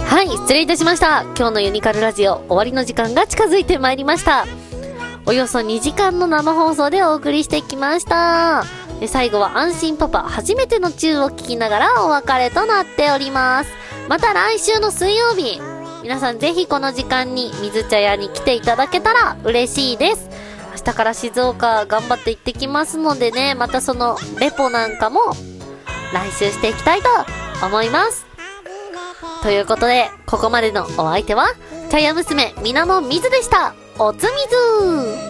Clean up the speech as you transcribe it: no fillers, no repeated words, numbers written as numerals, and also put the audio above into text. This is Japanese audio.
はい、失礼いたしました。今日のユニカルラジオ終わりの時間が近づいてまいりました。およそ2時間の生放送でお送りしてきました。最後は安心パパ初めてのチューを聞きながらお別れとなっております。また来週の水曜日、皆さんぜひこの時間に水茶屋に来ていただけたら嬉しいです。明日から静岡頑張って行ってきますのでね、またそのレポなんかも来週していきたいと思います。ということで、ここまでのお相手は茶屋娘みなもみずでした。おつみずー。